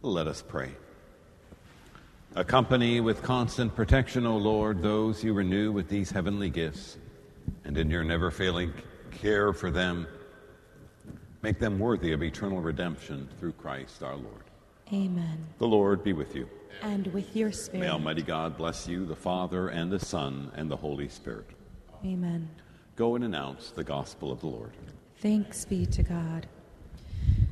Let us pray. Accompany with constant protection, O Lord, those you renew with these heavenly gifts, and in your never-failing care for them, make them worthy of eternal redemption through Christ our Lord. Amen. The Lord be with you. And with your spirit. May Almighty God bless you, the Father, and the Son, and the Holy Spirit. Amen. Go and announce the gospel of the Lord. Thanks be to God.